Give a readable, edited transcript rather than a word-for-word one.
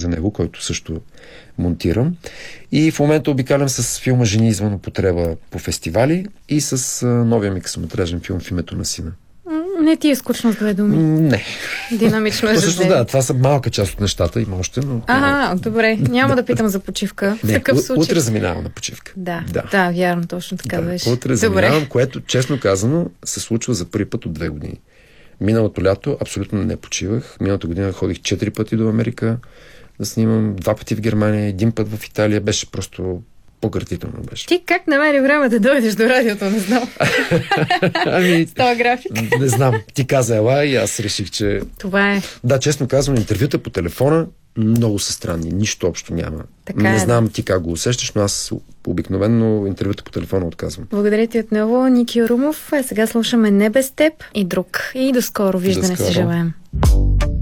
за него, който също монтирам. И в момента обикалям с филма "Жени извън употреба" по фестивали и с новия ми късометражен филм "В името на сина". Не ти е скучно с две думи. Не. Динамично е. Също да, това са малка част от нещата, има още, но... Добре. Няма да питам за почивка. В такъв случай. Утре заминавам на почивка. Да, вярно, точно така беше. Утре заминавам, което, честно казано, се случва за първи път от 2 години. Миналото лято абсолютно не почивах. Миналата година ходих 4 пъти до Америка да снимам, 2 пъти в Германия, 1 път в Италия. Беше просто пократително беше. Ти как намери време да дойдеш до радиото, не знам. С този график. Не знам. Ти каза ела и аз реших, че... Това е. Да, честно казвам, интервюта по телефона много са странни. Нищо общо няма. Не знам ти как го усещаш, но аз обикновено интервюта по телефона отказвам. Благодаря ти отново, Ники Орумов. Сега слушаме "Не без теб" и друг. И до скоро виждане си желаем.